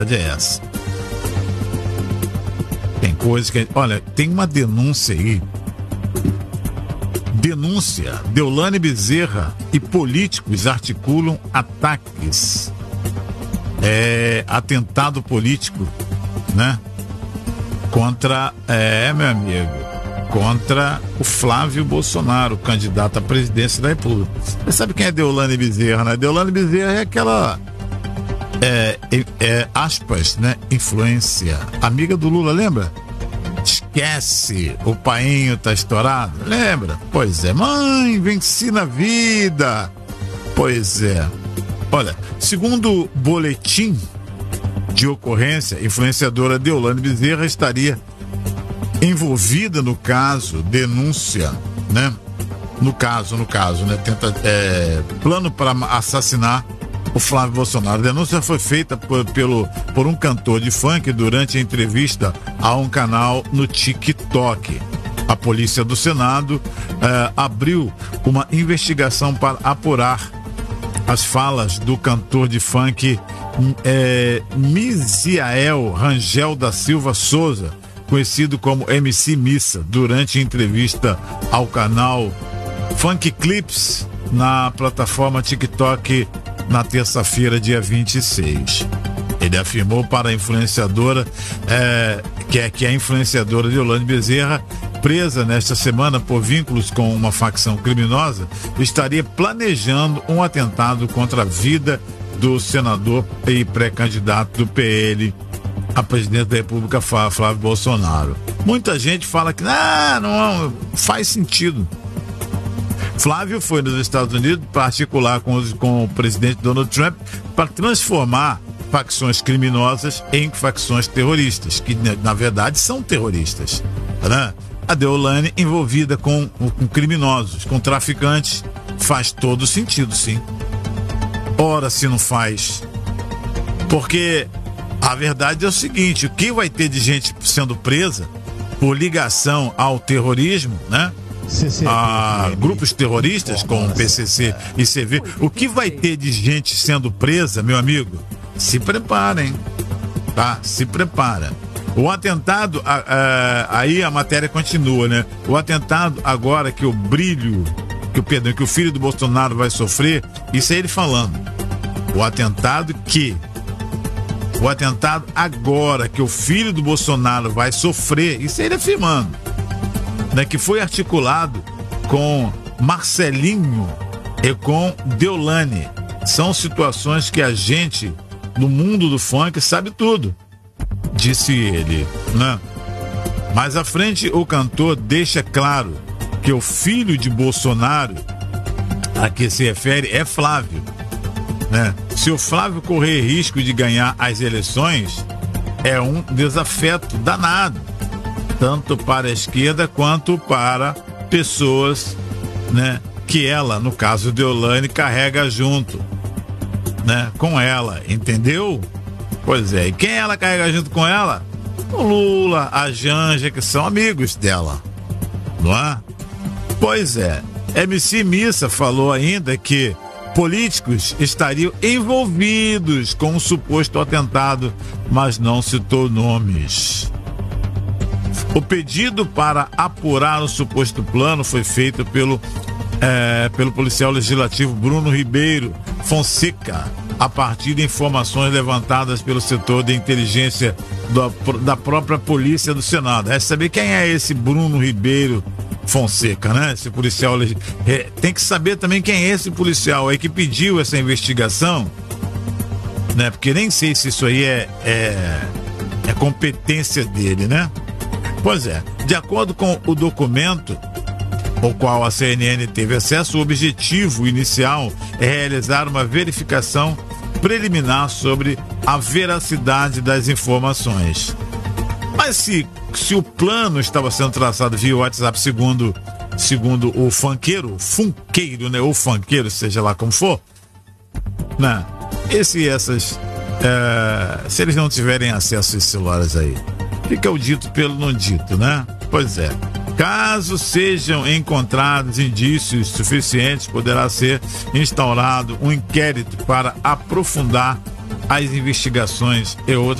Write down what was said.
é essa. Tem coisa que... Olha, tem uma denúncia aí. Denúncia. Deolane Bezerra e políticos articulam ataques. Atentado político, né? Contra... meu amigo. Contra o Flávio Bolsonaro, candidato à presidência da República. Você sabe quem é Deolane Bezerra, né? Deolane Bezerra é aquela... aspas, né? Influência. Amiga do Lula, lembra? Esquece, o painho tá estourado. Lembra? Pois é. Mãe, venci na vida. Pois é. Olha, segundo o boletim de ocorrência, a influenciadora Deolane Bezerra estaria envolvida no caso, denúncia, né? No caso, né? Plano para assassinar o Flávio Bolsonaro. A denúncia foi feita por um cantor de funk durante a entrevista a um canal no TikTok. A Polícia do Senado abriu uma investigação para apurar as falas do cantor de funk Misiael Rangel da Silva Souza, conhecido como MC Missa, durante entrevista ao canal Funk Clips na plataforma TikTok na terça-feira, dia 26. Ele afirmou para a influenciadora que é a influenciadora Deolane Bezerra, presa nesta semana por vínculos com uma facção criminosa, estaria planejando um atentado contra a vida do senador e pré-candidato do PL a presidente da República, Flávio Bolsonaro. Muita gente fala que não faz sentido. Flávio foi nos Estados Unidos para articular com o presidente Donald Trump para transformar facções criminosas em facções terroristas, que na verdade são terroristas, né? A Deolane envolvida com criminosos, com traficantes, faz todo sentido, sim. Ora, se não faz. Porque a verdade é o seguinte: o que vai ter de gente sendo presa por ligação ao terrorismo, né? A grupos terroristas como PCC e CV, o que vai ter de gente sendo presa, meu amigo? Se preparem, tá? Se prepara. O atentado, aí a matéria continua, né? O atentado agora que o filho do Bolsonaro vai sofrer, isso é ele falando. O atentado agora que o filho do Bolsonaro vai sofrer, isso é ele afirmando, né? Que foi articulado com Marcelinho e com Deolane. São situações que a gente no mundo do funk sabe tudo, disse ele, né? Mais à frente, o cantor deixa claro que o filho de Bolsonaro a que se refere é Flávio, né? Se o Flávio correr risco de ganhar as eleições, é um desafeto danado, tanto para a esquerda quanto para pessoas, né, que ela, no caso Deolane, carrega junto, né, com ela, entendeu? Pois é, e quem ela carrega junto com ela? O Lula, a Janja, que são amigos dela, não é? Pois é, MC Missa falou ainda que políticos estariam envolvidos com um suposto atentado, mas não citou nomes. O pedido para apurar o suposto plano foi feito pelo policial legislativo Bruno Ribeiro Fonseca, a partir de informações levantadas pelo setor de inteligência da própria Polícia do Senado. É saber quem é esse Bruno Ribeiro Fonseca, né? Esse policial tem que saber também quem é esse policial aí que pediu essa investigação, né? Porque nem sei se isso aí é competência dele, né? Pois é, de acordo com o documento ao qual a CNN teve acesso, o objetivo inicial é realizar uma verificação preliminar sobre a veracidade das informações. Mas se o plano estava sendo traçado via WhatsApp, segundo o funkeiro, né, ou funkeiro, seja lá como for, né, se eles não tiverem acesso a esses celulares aí, fica o dito pelo não dito, né? Pois é. Caso sejam encontrados indícios suficientes, poderá ser instaurado um inquérito para aprofundar as investigações e outras